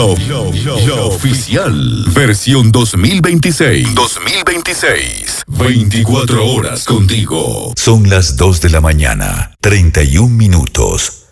La oficial. Versión 2026. 2026. 24 horas contigo. Son las 2 de la mañana, 31 minutos.